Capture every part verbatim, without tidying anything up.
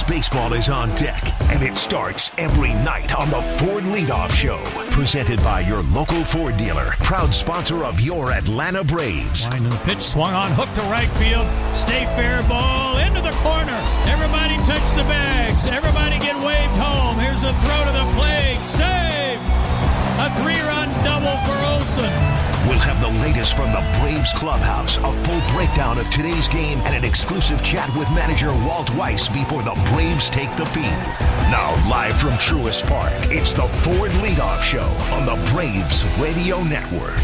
Braves baseball is on deck, and it starts every night on the Ford Leadoff Show. Presented by your local Ford dealer, proud sponsor of your Atlanta Braves. Line the pitch, swung on, hook to right field. Stay fair, ball into the corner. Everybody touch the bags. Everybody get waved home. Here's a throw to the plate. Save! A three-run double for Olsen. We'll have the latest from the Braves clubhouse, a full breakdown of today's game, and an exclusive chat with manager Walt Weiss before the Braves take the field. Now, live from Truist Park, it's the Ford Leadoff Show on the Braves Radio Network.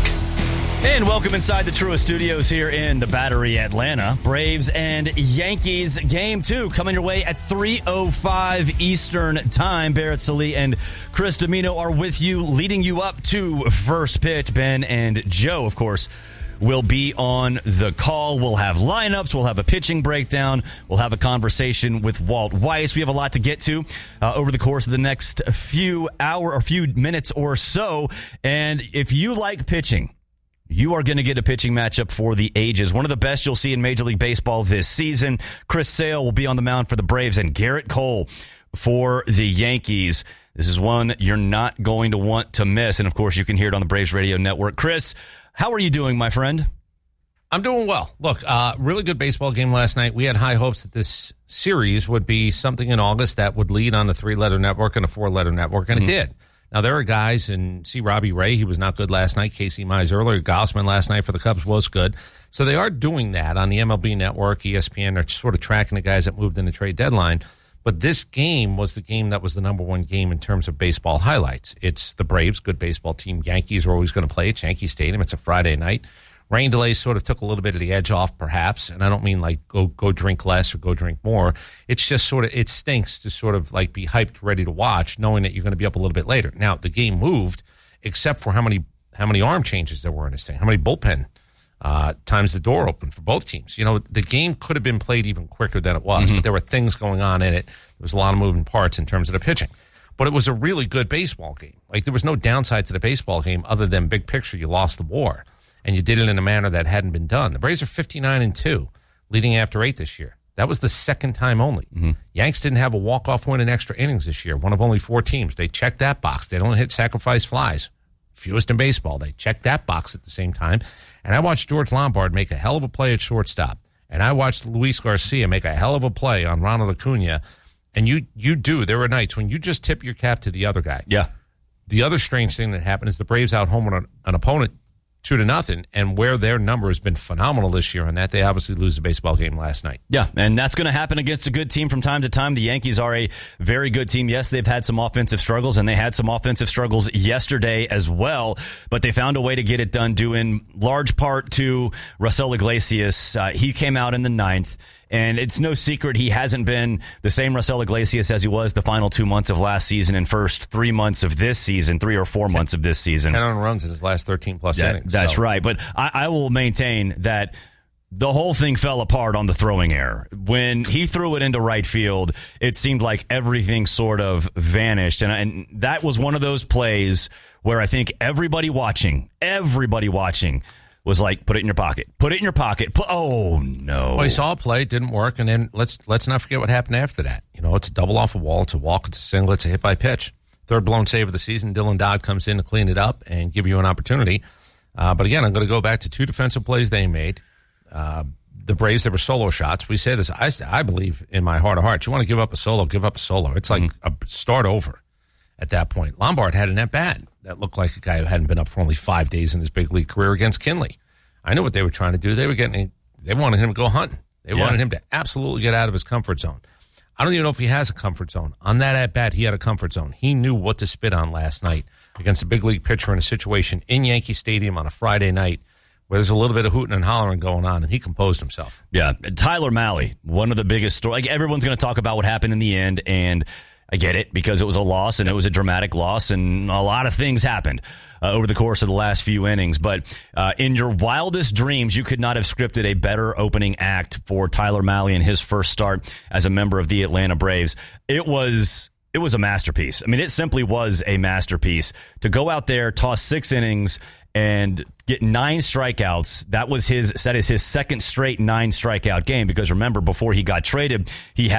And welcome inside the Truist Studios here in the Battery, Atlanta. Braves and Yankees game two coming your way at three oh five Eastern time. Barrett Sallee and Chris Domino are with you, leading you up to first pitch. Ben and Joe, of course, will be on the call. We'll have lineups. We'll have a pitching breakdown. We'll have a conversation with Walt Weiss. We have a lot to get to uh, over the course of the next few hour or few minutes or so. And if you like pitching, you are going to get a pitching matchup for the ages. One of the best you'll see in Major League Baseball this season. Chris Sale will be on the mound for the Braves and Garrett Cole for the Yankees. This is one you're not going to want to miss. And, of course, you can hear it on the Braves Radio Network. Chris, how are you doing, my friend? I'm doing well. Look, uh, really good baseball game last night. We had high hopes that this series would be something in August that would lead on a three-letter network and a four-letter network, and mm-hmm. it did. Now, there are guys, and see Robbie Ray, he was not good last night. Casey Mize earlier. Gossman last night for the Cubs was good. So they are doing that on the M L B Network, E S P N. They're sort of tracking the guys that moved in the trade deadline. But this game was the game that was the number one game in terms of baseball highlights. It's the Braves, good baseball team. Yankees are always going to play at Yankee Stadium. It's a Friday night. Rain delays sort of took a little bit of the edge off, perhaps, and I don't mean like go go drink less or go drink more. It's just sort of, it stinks to sort of like be hyped, ready to watch, knowing that you're going to be up a little bit later. Now, the game moved, except for how many how many arm changes there were in this thing, how many bullpen uh, times the door opened for both teams. You know, the game could have been played even quicker than it was, mm-hmm. but there were things going on in it. There was a lot of moving parts in terms of the pitching. But it was a really good baseball game. Like, there was no downside to the baseball game other than big picture, you lost the war. And you did it in a manner that hadn't been done. The Braves are fifty-nine and two, leading after eight this year. That was the second time only. Mm-hmm. Yanks didn't have a walk-off win in extra innings this year, one of only four teams. They checked that box. They don't hit sacrifice flies. Fewest in baseball. They checked that box at the same time. And I watched George Lombard make a hell of a play at shortstop. And I watched Luis Garcia make a hell of a play on Ronald Acuna. And you you do. There were nights when you just tip your cap to the other guy. Yeah. The other strange thing that happened is the Braves out-homered an, an opponent two to nothing, and where their number has been phenomenal this year on that, they obviously lose the baseball game last night. Yeah, and that's going to happen against a good team from time to time. The Yankees are a very good team. Yes, they've had some offensive struggles, and they had some offensive struggles yesterday as well, but they found a way to get it done due in large part to Raisel Iglesias. Uh, he came out in the ninth. And it's no secret he hasn't been the same Raisel Iglesias as he was the final two months of last season and first three months of this season, three or four ten, months of this season. ten earned runs in his last thirteen-plus that, innings. That's so. right. But I, I will maintain that the whole thing fell apart on the throwing error. When he threw it into right field, it seemed like everything sort of vanished. And, and that was one of those plays where I think everybody watching, everybody watching, was like, put it in your pocket. Put it in your pocket. Put, oh, no. Well, he saw a play, it didn't work, and then let's let's not forget what happened after that. You know, it's a double off a wall, it's a walk, it's a single, it's a hit by pitch. Third blown save of the season. Dylan Dodd comes in to clean it up and give you an opportunity. Uh, but again, I'm going to go back to two defensive plays they made. Uh, the Braves, there were solo shots. We say this, I, I believe in my heart of hearts, you want to give up a solo, give up a solo. It's like mm-hmm. a start over at that point. Lombard had an at-bat that looked like a guy who hadn't been up for only five days in his big league career against Kinley. I knew what they were trying to do. They were getting, they wanted him to go hunting. They yeah. wanted him to absolutely get out of his comfort zone. I don't even know if he has a comfort zone. On that at-bat, he had a comfort zone. He knew what to spit on last night against a big league pitcher in a situation in Yankee Stadium on a Friday night where there's a little bit of hooting and hollering going on, and he composed himself. Yeah, Tyler Mahle, one of the biggest stories. Like, everyone's going to talk about what happened in the end, and I get it because it was a loss, and it was a dramatic loss, and a lot of things happened uh, over the course of the last few innings. But uh, in your wildest dreams, you could not have scripted a better opening act for Tyler Mahle in his first start as a member of the Atlanta Braves. It was it was a masterpiece. I mean, it simply was a masterpiece. To go out there, toss six innings, and get nine strikeouts. That was his. That is his second straight nine strikeout game. Because remember, before he got traded, he had